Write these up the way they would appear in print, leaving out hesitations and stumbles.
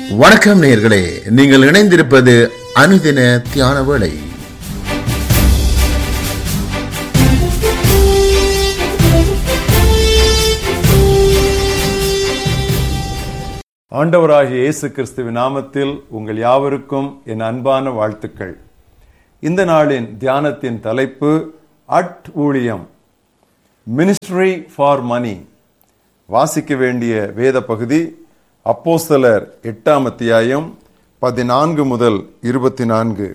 வணக்கம் நேயர்களே, நீங்கள் இணைந்திருப்பது அனுதின தியான வேளை. ஆண்டவராகிய இயேசு கிறிஸ்துவின் நாமத்தில் உங்கள் யாவருக்கும் என் அன்பான வாழ்த்துக்கள். இந்த நாளின் தியானத்தின் தலைப்பு ஊழியம், மினிஸ்ட்ரி ஃபார் மணி. வாசிக்க வேண்டிய வேத பகுதி அப்போஸ்தலர் 8ஆம் அத்தியாயம் 14 முதல் 24.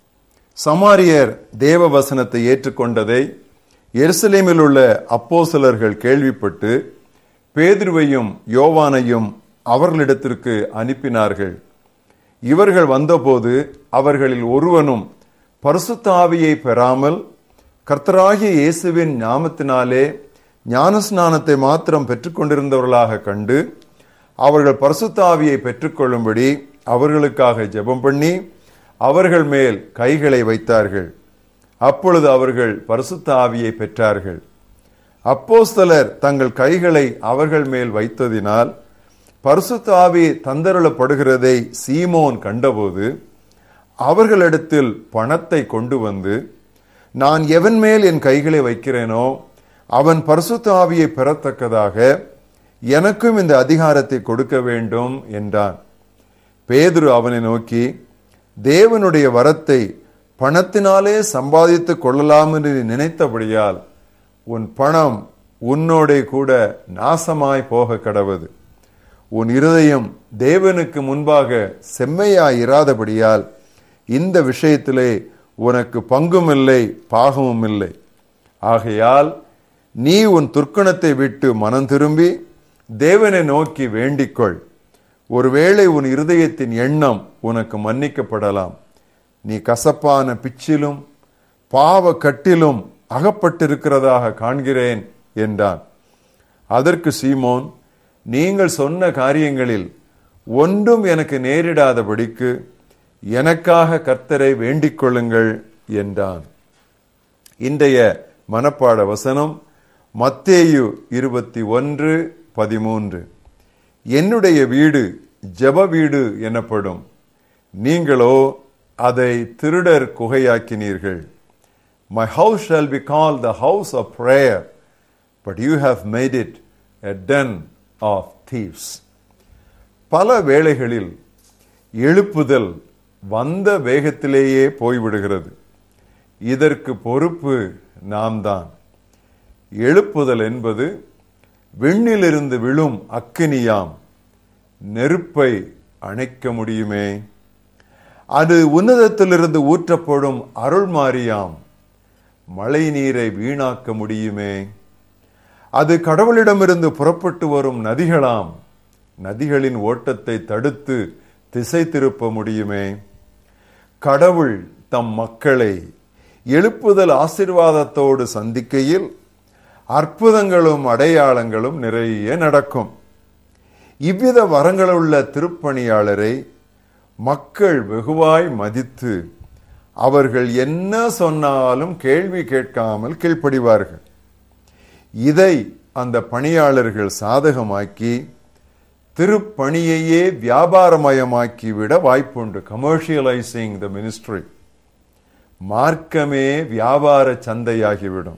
சமாரியர் தேவ வசனத்தை ஏற்றுக்கொண்டதை எருசலேமில் உள்ள அப்போஸ்தலர்கள் கேள்விப்பட்டு பேதுருவையும் யோவானையும் அவர்களிடத்திற்கு அனுப்பினார்கள். இவர்கள் வந்தபோது அவர்களில் ஒருவனும் பரிசுத்த ஆவியை பெறாமல் கர்த்தராகிய இயேசுவின் நாமத்தினாலே ஞானஸ்நானத்தை மாத்திரம் பெற்றுக்கொண்டிருந்தவர்களாக கண்டு அவர்கள் பரிசுத்த ஆவியை பெற்றுக்கொள்ளும்படி அவர்களுக்காக ஜெபம் பண்ணி அவர்கள் மேல் கைகளை வைத்தார்கள். அப்பொழுது அவர்கள் பரிசுத்த ஆவியை பெற்றார்கள். அப்போஸ்தலர் தங்கள் கைகளை அவர்கள் மேல் வைத்ததினால் பரிசுத்த ஆவி தந்தருளப்படுகிறதை சீமோன் கண்டபோது அவர்களிடத்தில் பணத்தை கொண்டு வந்து, நான் எவன் மேல் என் கைகளை வைக்கிறேனோ அவன் பரிசுத்த ஆவியை பெறத்தக்கதாக எனக்கும் இந்த அதிகாரத்தை கொடுக்க வேண்டும் என்றான். பேதுரு அவனை நோக்கி, தேவனுடைய வரத்தை பணத்தினாலே சம்பாதித்துக் கொள்ளலாம் என்று நினைத்தபடியால் உன் பணம் உன்னோட கூட நாசமாய் போக கடவது. உன் இருதயம் தேவனுக்கு முன்பாக செம்மையாய் இராதபடியால் இந்த விஷயத்திலே உனக்கு பங்கும் இல்லை பாகமும் இல்லை. ஆகையால் நீ உன் துர்க்குணத்தை விட்டு மனம் திரும்பி தேவனை நோக்கி வேண்டிக்கொள். ஒருவேளை உன் இருதயத்தின் எண்ணம் உனக்கு மன்னிக்கப்படலாம். நீ கசப்பான பிச்சிலும் பாவ கட்டிலும் அகப்பட்டிருக்கிறதாக காண்கிறேன் என்றான். அதற்கு சீமோன், நீங்கள் சொன்ன காரியங்களில் ஒன்றும் எனக்கு நேரிடாதபடிக்கு எனக்காக கர்த்தரை வேண்டிக் கொள்ளுங்கள் என்றான். இன்றைய மனப்பாட வசனம் மத்தேயு 21:13. என்னுடைய வீடு ஜெப வீடு எனப்படும், நீங்களோ அதை திருடர் குகையாக்கினீர்கள். My house shall be called the house of prayer, but you have made it a den of thieves. பல வேளைகளில் எழுப்புதல் வந்த வேகத்திலேயே போய்விடுகிறது. இதற்கு பொறுப்பு நாம் தான். எழுப்புதல் என்பது விண்ணிலிருந்து விழும் அக்கினியாம். நெருப்பை அணைக்க முடியுமே? அது உன்னதத்திலிருந்து ஊற்றப்படும் அருள்மாரியாம். மழை நீரை வீணாக்க முடியுமே? அது கடவுளிடமிருந்து புறப்பட்டு வரும் நதிகளாம். நதிகளின் ஓட்டத்தை தடுத்து திசை திருப்ப முடியுமே? கடவுள் தம் மக்களை எழுப்புதல் ஆசீர்வாதத்தோடு சந்திக்கையில் அற்புதங்களும் அடையாளங்களும் நிறைய நடக்கும். இவ்வித வரங்களுள்ள திருப்பணியாளரை மக்கள் வெகுவாய் மதித்து அவர்கள் என்ன சொன்னாலும் கேள்வி கேட்காமல் கீழ்ப்படிவார்கள். இதை அந்த பணியாளர்கள் சாதகமாக்கி திருப்பணியையே வியாபாரமயமாக்கிவிட வாய்ப்புண்டு. Commercialising the ministry. மார்க்கமே வியாபார சந்தையாகிவிடும்.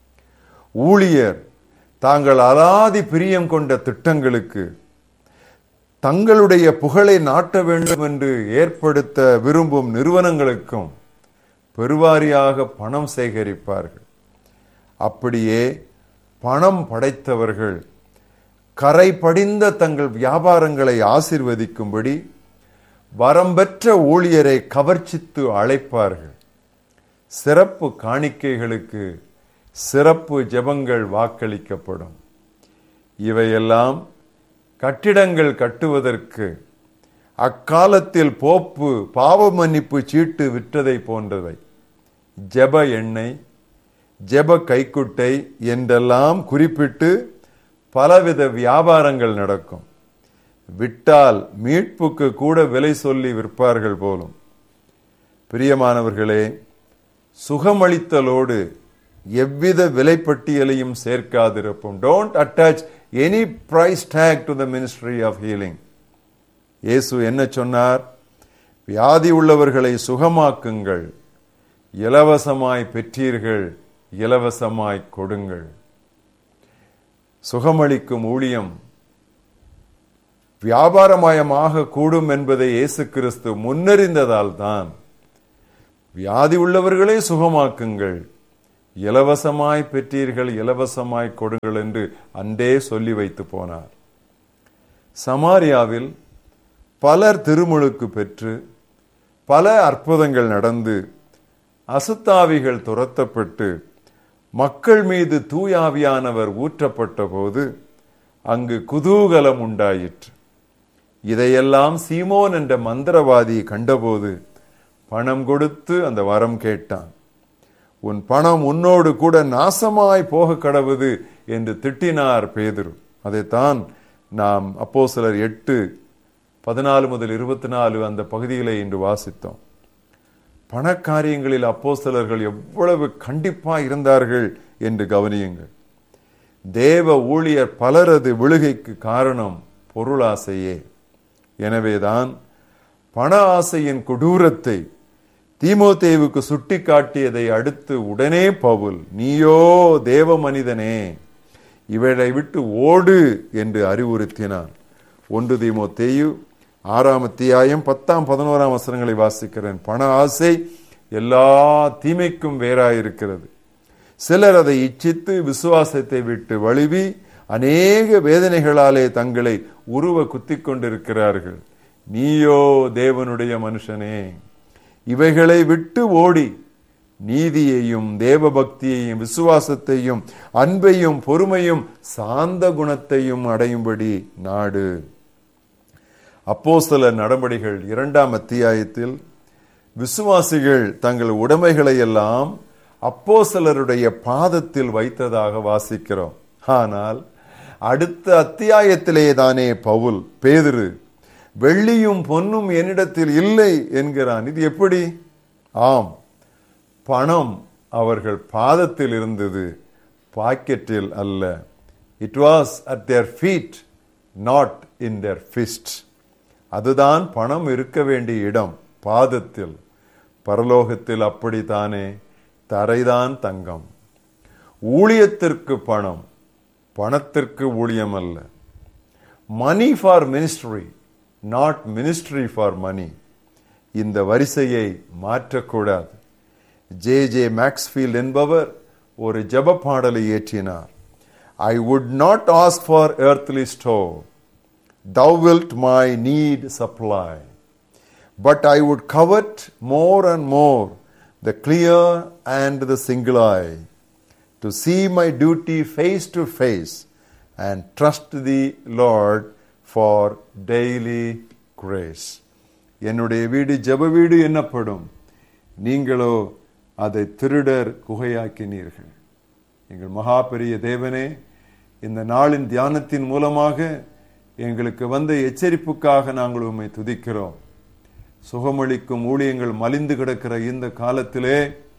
ஊழியர் தாங்கள் அலாதி பிரியம் கொண்ட திட்டங்களுக்கு, தங்களுடைய புகழை நாட்ட வேண்டும் என்று ஏற்படுத்த விரும்பும் நிறுவனங்களுக்கும் பெருவாரியாக பணம் சேகரிப்பார்கள். அப்படியே பணம் படைத்தவர்கள் கரை படிந்த தங்கள் வியாபாரங்களை ஆசீர்வதிக்கும்படி வரம்பெற்ற ஊழியரை கவர்ச்சித்து அழைப்பார்கள். சிறப்பு காணிக்கைகளுக்கு சிறப்பு ஜெபங்கள் வாக்களிக்கப்படும். இவையெல்லாம் கட்டிடங்கள் கட்டுவதற்கு அக்காலத்தில் போப்பு பாவ மன்னிப்பு சீட்டு விற்றதை போன்றவை. ஜெப எண்ணெய், ஜெப கைக்குட்டை என்றெல்லாம் குறிப்பிட்டு பலவித வியாபாரங்கள் நடக்கும். விட்டால் மீட்புக்கு கூட விலை சொல்லி விற்பார்கள் போலும். பிரியமானவர்களே, சுகமளித்தலோடு எவ்வித விலைப்பட்டியலையும் சேர்க்காதிருப்போம். Don't attach any price tag to the ministry of healing. இயேசு என்ன சொன்னார்? வியாதி உள்ளவர்களை சுகமாக்குங்கள், இலவசமாய் பெற்றீர்கள், இலவசமாய் கொடுங்கள். சுகமளிக்கும் ஊழியம் வியாபாரமயமாக கூடும் என்பதை இயேசு கிறிஸ்து முன்னறிந்ததால் தான் வியாதி உள்ளவர்களை சுகமாக்குங்கள், இலவசமாய் பெற்றீர்கள், இலவசமாய் கொடுங்கள் என்று அன்றே சொல்லி வைத்து போனார். சமாரியாவில் பலர் திருமுழுக்கு பெற்று பல அற்புதங்கள் நடந்து அசுத்தாவிகள் துரத்தப்பட்டு மக்கள் மீது தூயாவியானவர் ஊற்றப்பட்ட போது அங்கு குதூகலம் உண்டாயிற்று. இதையெல்லாம் சீமோன் என்ற மந்திரவாதி கண்டபோது பணம் கொடுத்து அந்த வரம் கேட்டான். உன் பணம் உன்னோடு கூட நாசமாய் போக கடவுது என்று திட்டினார் பேதுரு. அதைத்தான் நாம் அப்போஸ்தலர் 8:14-24 அந்த பகுதிகளை இன்று வாசித்தோம். பணக்காரியங்களில் அப்போஸ்தலர்கள் எவ்வளவு கண்டிப்பாய் இருந்தார்கள் என்று கவனியுங்கள். தேவ ஊழியர் பலரது விழுகைக்கு காரணம் பொருளாசையே. எனவேதான் பண ஆசையின் கொடூரத்தை தீமோத்தேவுக்கு சுட்டி காட்டியதை அடுத்து உடனே பவுல், நீயோ தேவ மனிதனே, இவளை விட்டு ஓடு என்று அறிவுறுத்தினார். 1 தீமோத்தேயு 6:10-11 வாசிக்கிறேன். பண ஆசை எல்லா தீமைக்கும் வேறாயிருக்கிறது. சிலர் அதை இச்சித்து விசுவாசத்தை விட்டு வழுவி அநேக வேதனைகளாலே தங்களை உருவ குத்திக் கொண்டிருக்கிறார்கள். நீயோ தேவனுடைய மனுஷனே, இவைகளை விட்டு ஓடி நீதியையும் தேவ பக்தியையும் விசுவாசத்தையும் அன்பையும் பொறுமையும் சாந்த குணத்தையும் அடையும்படி நாடு. அப்போஸ்தலர் நடபடிகள் 2ஆம் அத்தியாயத்தில் விசுவாசிகள் தங்கள் உடைமைகளை எல்லாம் அப்போஸ்தலருடைய பாதத்தில் வைத்ததாக வாசிக்கிறோம். ஆனால் அடுத்த அத்தியாயத்திலே தானே பவுல், பேதுரு, வெள்ளியும் பொன்னும் என்னிடத்தில் இல்லை என்கிறான். இது எப்படி? ஆம், பணம் அவர்கள் பாதத்தில் இருந்தது, பாக்கெட்டில் அல்ல. It was at their feet, not in there fist. அதுதான் பணம் இருக்க வேண்டிய இடம், பாதத்தில். பரலோகத்தில் அப்படித்தானே, தரைதான் தங்கம். ஊழியத்திற்கு பணம், பணத்திற்கு ஊழியம் அல்ல. Money for ministry, not ministry for money. இந்த வரிசையை மாற்றக்கூடாது. ஜே மேக்ஸ்ஃபீல்ட் என்பவர் ஒரு ஜெப பாடலை இயற்றினார். I would not ask for earthly store, thou wilt my need supply, but I would covet more and more the clear and the single eye, to see my duty face to face and trust thee, Lord, for daily grace. என்னுடைய வீடு ஜெப வீடு என்னப்படும், நீங்களோ அதை திருடர் குகையாக்கினீர்கள். எங்கள் மகா பெரிய தேவனே, இந்த நாளின் தியானத்தின் மூலமாக எங்களுக்கு வந்த எச்சரிப்புக்காக நாங்கள் உம்மை துதிக்கிறோம். சுகமளிக்கும் ஊழியங்கள் மலிந்து கிடக்கிற இந்த காலத்திலே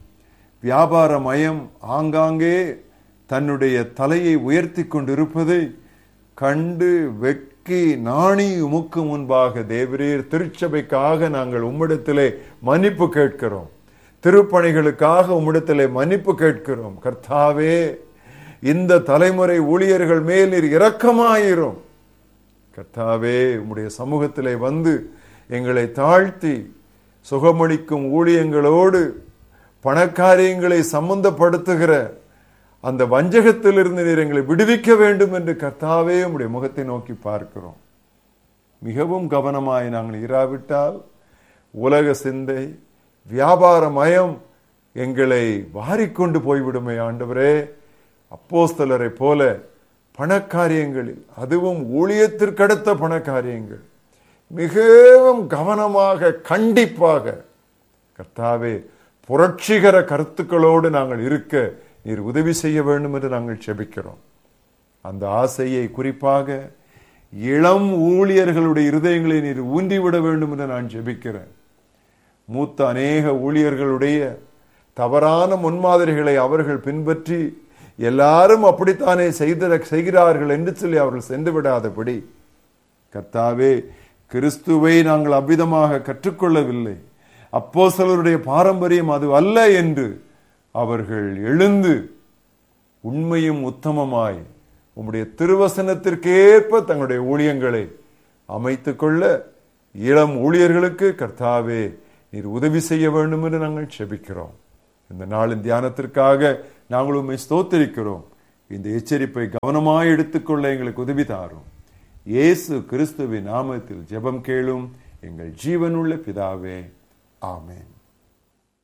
வியாபார மயம் ஆங்காங்கே தன்னுடைய தலையை உயர்த்தி கொண்டிருப்பதை கண்டு வெட்கி நாணி உமக்கு முன்பாக தேவரீர் திருச்சபைக்காக நாங்கள் உம்மிடத்திலே மன்னிப்பு கேட்கிறோம். திருப்பணிகளுக்காக உம்மிடத்திலே மன்னிப்பு கேட்கிறோம். கர்த்தாவே, இந்த தலைமுறை ஊழியர்கள் மேல் நீர் இரக்கமாயிரும். கர்த்தாவே, உம்முடைய சமூகத்திலே வந்து எங்களை தாழ்த்தி சுகமளிக்கும் ஊழியங்களோடு பணக்காரியங்களை சம்பந்தப்படுத்துகிற அந்த வஞ்சகத்திலிருந்து நீர் எங்களை விடுவிக்க வேண்டும் என்று கர்த்தாவே உம்முடைய முகத்தை நோக்கி பார்க்கிறோம். மிகவும் கவனமாய் நாங்கள் இராவிட்டால் உலக சிந்தை, வியாபார மயம் எங்களை வாரிக்கொண்டு போய்விடுமே. ஆண்டவரே, அப்போஸ்தலரை போல பணக்காரியங்களில், அதுவும் ஊழியத்திற்கடுத்த பணக்காரியங்கள், மிகவும் கவனமாக கண்டிப்பாக கர்த்தாவே புரட்சிகர கருத்துக்களோடு நாங்கள் இருக்க நீர் உதவி செய்ய வேண்டும் என்று நாங்கள் செபிக்கிறோம். அந்த ஆசையை குறிப்பாக இளம் ஊழியர்களுடைய இருதயங்களை நீர் ஊன்றிவிட வேண்டும் என்று நான் ஜெபிக்கிறேன். மூத்த அநேக ஊழியர்களுடைய தவறான முன்மாதிரிகளை அவர்கள் பின்பற்றி எல்லாரும் அப்படித்தானே செய்கிறார்கள் என்று சொல்லி அவர்கள் சென்று விடாதபடி கர்த்தாவே, கிறிஸ்துவை நாங்கள் அவ்விதமாக கற்றுக்கொள்ளவில்லை, அப்போஸ்தலருடைய பாரம்பரியம் அது அல்ல என்று அவர்கள் எழுந்து உண்மையும் உத்தமமாய் உம்முடைய திருவசனத்திற்கேற்ப தங்களுடைய ஊழியங்களை அமைத்துக் கொள்ள இளம் ஊழியர்களுக்கு கர்த்தாவே நீர் உதவி செய்ய வேண்டும் என்று நாங்கள் செபிக்கிறோம். இந்த நாளின் தியானத்திற்காக நாங்கள் உம்மை ஸ்தோத்திரிக்கிறோம். இந்த எச்சரிப்பை கவனமாய் எடுத்துக்கொள்ள எங்களுக்கு உதவி தாரும். இயேசு கிறிஸ்துவின் நாமத்தில் ஜெபம் கேளும் எங்கள் ஜீவனுள்ள பிதாவே, ஆமென்.